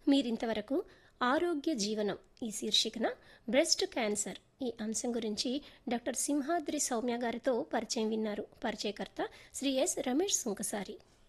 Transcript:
మీరింతవరకు ఆరోగ్య జీవనం ఈ శీర్షికన బ్రెస్ట్ క్యాన్సర్ ఈ అంశం గురించి డాక్టర్ సింహాద్రి సౌమ్య గారితో పరిచయం విన్నారు. పరిచయకర్త శ్రీ ఎస్ రమేష్ సుంకసారి.